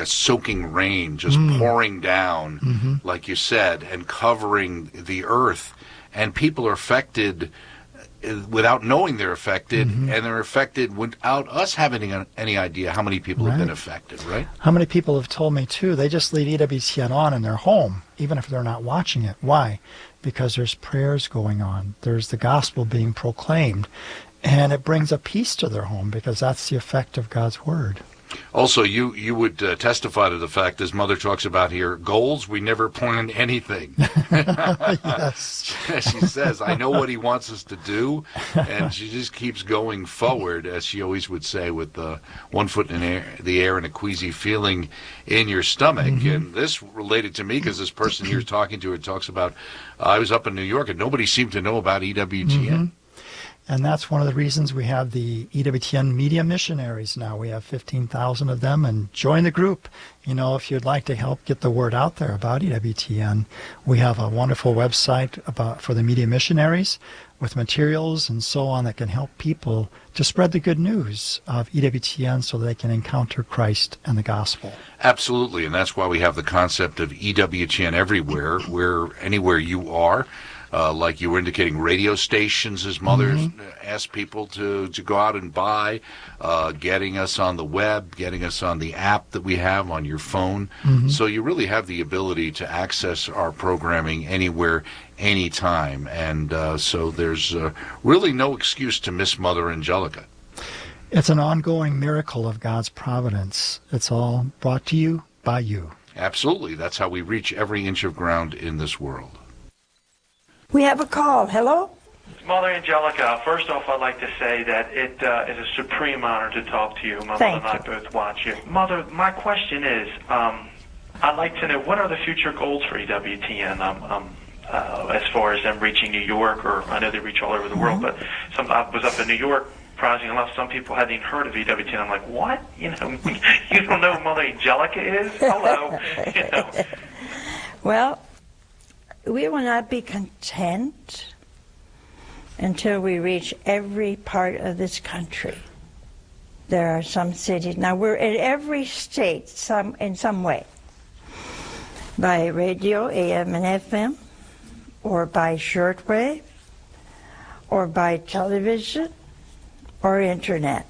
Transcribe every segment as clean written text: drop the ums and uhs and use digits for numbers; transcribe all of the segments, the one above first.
a soaking rain just pouring down, like you said, and covering the earth. And people are affected without knowing they're affected, and they're affected without us having any idea how many people have been affected, right? How many people have told me, too, they just leave EWTN on in their home, even if they're not watching it. Why? Because there's prayers going on. There's the gospel being proclaimed. And it brings a peace to their home because that's the effect of God's Word. Also, you would testify to the fact, as Mother talks about here, goals, we never plan anything. Yes. She says, I know what he wants us to do, and she just keeps going forward, as she always would say, with 1 foot in the air and a queasy feeling in your stomach. And this related to me because this person you're talking to talks about, I was up in New York and nobody seemed to know about EWTN. And that's one of the reasons we have the EWTN Media Missionaries now. We have 15,000 of them, and join the group. You know, if you'd like to help get the word out there about EWTN, we have a wonderful website for the Media Missionaries with materials and so on that can help people to spread the good news of EWTN so they can encounter Christ and the gospel. Absolutely, and that's why we have the concept of EWTN everywhere, anywhere you are. Like you were indicating, radio stations, as Mother asked people to go out and buy, getting us on the web, getting us on the app that we have on your phone. So you really have the ability to access our programming anywhere, anytime. And so there's really no excuse to miss Mother Angelica. It's an ongoing miracle of God's providence. It's all brought to you by you. Absolutely. That's how we reach every inch of ground in this world. We have a call. Hello? Mother Angelica, first off, I'd like to say that it is a supreme honor to talk to you. My mother and I both watch you. Mother, my question is, I'd like to know, what are the future goals for EWTN as far as them reaching New York, or I know they reach all over the world, but I was up in New York, surprisingly enough, some people hadn't even heard of EWTN. I'm like, what? You know, you don't know who Mother Angelica is? Hello. You know. Well, we will not be content until we reach every part of this country. There are some cities, now we're in every state in some way, by radio, AM and FM, or by shortwave, or by television, or internet.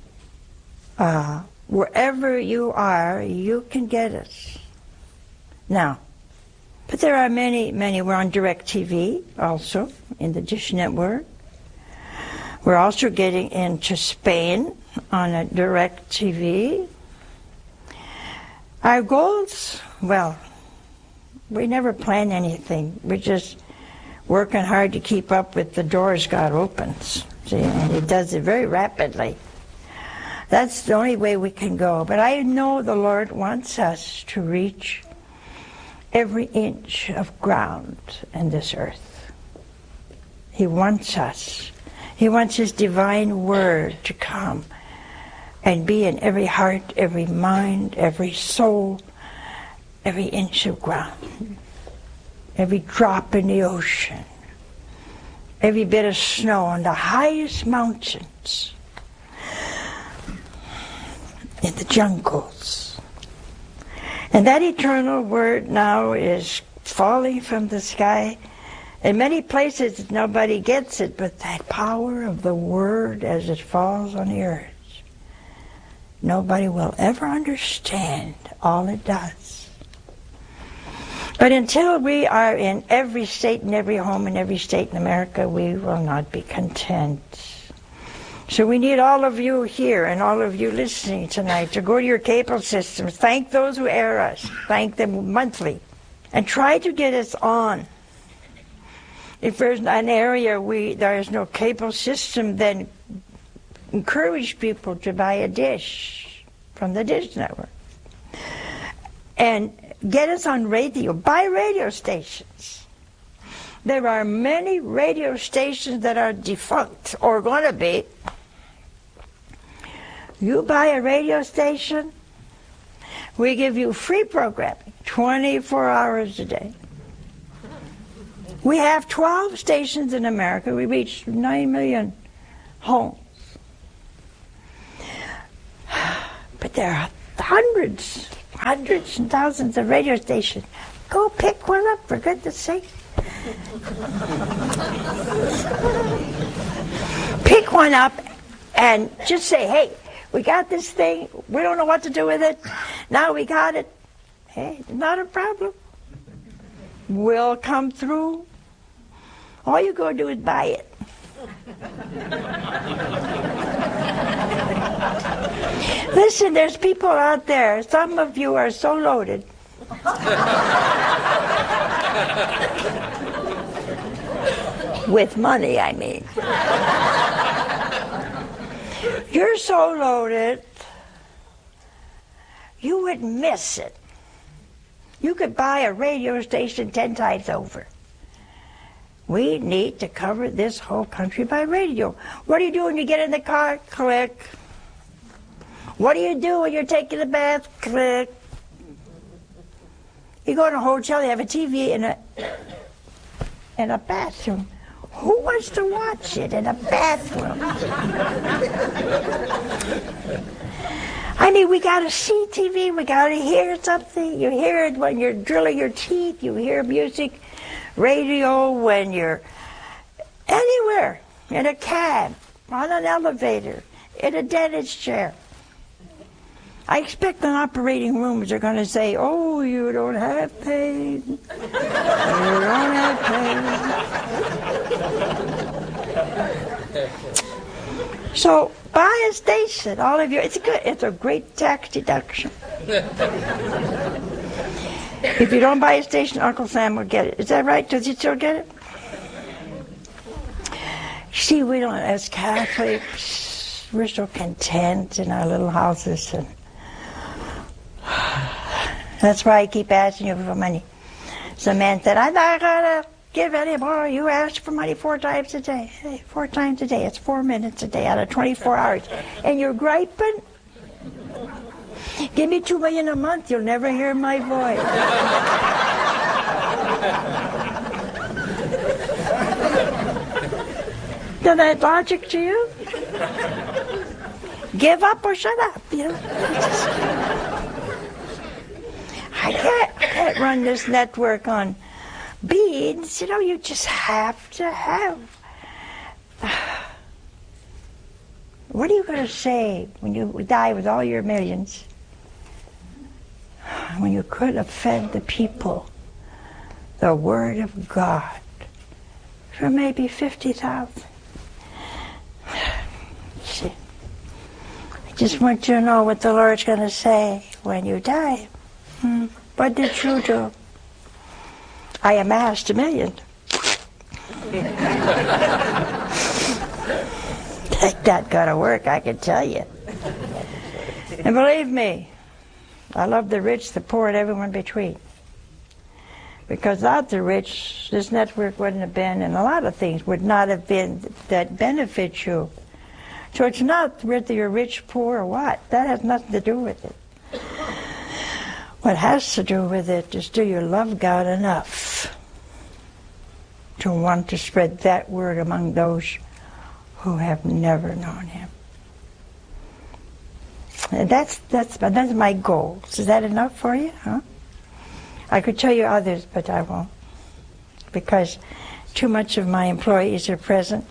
Wherever you are, you can get us. Now, but there are many, we're on DirecTV also, in the Dish Network. We're also getting into Spain on a DirecTV. Our goals, well, we never plan anything. We're just working hard to keep up with the doors God opens. See, and He does it very rapidly. That's the only way we can go. But I know the Lord wants us to reach every inch of ground in this earth. He wants us. He wants His divine word to come and be in every heart, every mind, every soul, every inch of ground, every drop in the ocean, every bit of snow on the highest mountains, in the jungles. And that eternal word now is falling from the sky. In many places nobody gets it, but that power of the word as it falls on the earth, nobody will ever understand all it does. But until we are in every state and every home in every state in America, we will not be content. So we need all of you here and all of you listening tonight to go to your cable systems. Thank those who air us. Thank them monthly. And try to get us on. If there's an area there is no cable system, then encourage people to buy a dish from the Dish Network. And get us on radio. Buy radio stations. There are many radio stations that are defunct or going to be. You buy a radio station, we give you free programming, 24 hours a day. We have 12 stations in America. We reach 9 million homes. But there are hundreds and thousands of radio stations. Go pick one up, for goodness sake. Pick one up and just say, hey, we got this thing. We don't know what to do with it. Now we got it. Hey, not a problem. We'll come through. All you go do is buy it. Listen, there's people out there. Some of you are so loaded. With money, I mean. You're so loaded, you would miss it. You could buy a radio station 10 times over. We need to cover this whole country by radio. What do you do when you get in the car? Click. What do you do when you're taking a bath? Click. You go to a hotel, they have a TV in a bathroom. Who wants to watch it in a bathroom? I mean, we got to see TV, we got to hear something. You hear it when you're drilling your teeth, you hear music, radio when you're anywhere, in a cab, on an elevator, in a dentist chair. I expect in operating rooms they're going to say, oh, you don't have pain. You don't have pain. So buy a station, all of you. It's good. It's a great tax deduction. If you don't buy a station, Uncle Sam will get it. Is that right? Does he still get it? See, we don't, as Catholics, we're so content in our little houses. And that's why I keep asking you for money. Some man said, I'm not going to give any more. You ask for money 4 times a day. Hey, 4 times a day. It's 4 minutes a day out of 24 hours. And you're griping? Give me $2 million a month. You'll never hear my voice. Does that logic to you? Give up or shut up, you know? I can't run this network on beads. You know, you just have to have. What are you going to say when you die with all your millions? When you could have fed the people the Word of God for maybe 50,000. See, I just want you to know what the Lord's going to say when you die. What did you do? I amassed $1 million. That gotta work, I can tell you. And believe me, I love the rich, the poor, and everyone between. Because without the rich, this network wouldn't have been, and a lot of things would not have been that benefit you. So it's not whether you're rich, poor, or what. That has nothing to do with it. What has to do with it is, do you love God enough to want to spread that word among those who have never known Him? And that's my goal. Is that enough for you? Huh? I could tell you others, but I won't, because too much of my employees are present.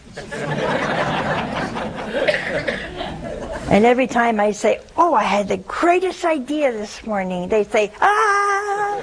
And every time I say, oh, I had the greatest idea this morning, they say, ah!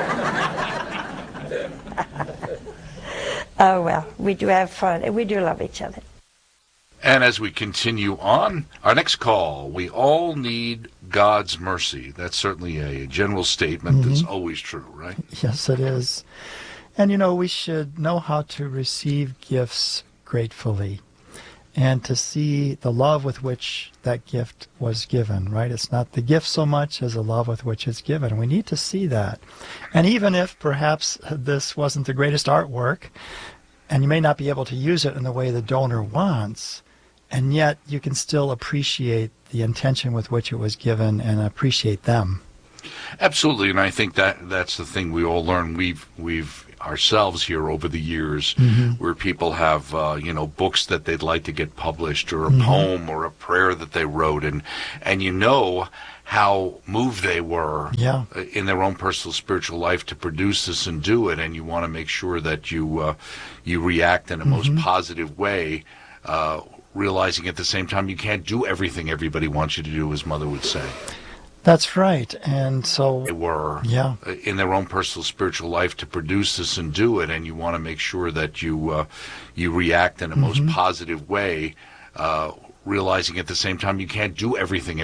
Oh, well, we do have fun, and we do love each other. And as we continue on, our next call, we all need God's mercy. That's certainly a general statement that's always true, right? Yes, it is. And, you know, we should know how to receive gifts gratefully and to see the love with which that gift was given, right? It's not the gift so much as the love with which it's given. We need to see that. And even if perhaps this wasn't the greatest artwork, and you may not be able to use it in the way the donor wants, and yet you can still appreciate the intention with which it was given and appreciate them. Absolutely, and I think that's the thing we all learn. We've ourselves here over the years, where people have books that they'd like to get published, or a poem or a prayer that they wrote, and how moved they were Yeah. in their own personal spiritual life to produce this and do it, and you want to make sure that you react in a most positive way, realizing at the same time you can't do everything everybody wants you to do, as Mother would say. That's right. And so They were in their own personal spiritual life to produce this and do it, and you want to make sure that you react in a most positive way, realizing at the same time you can't do everything